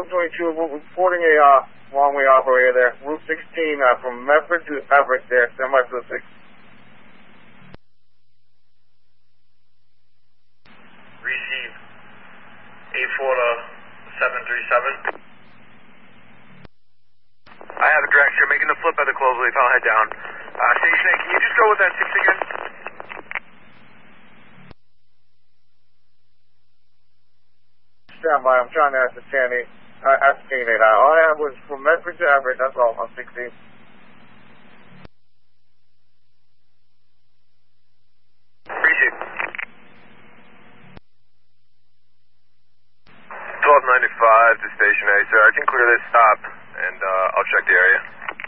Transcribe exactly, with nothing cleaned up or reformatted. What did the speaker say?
twenty-two, reporting a uh, one-way operator there. Route sixteen uh, from Medford to Everett there, stand by for the six. Receive eight four to seven three seven. I have a direct. You're making the flip at the close leaf. I'll head down. Uh, Station eight, can you just go with that six again? Stand by, I'm trying to ascertain it. Uh, ascertain it. Uh, all I have was from Medford to Everett, that's all, on sixteen. Appreciate it. twelve ninety-five to Station A, sir. I can clear this stop, and uh, I'll check the area.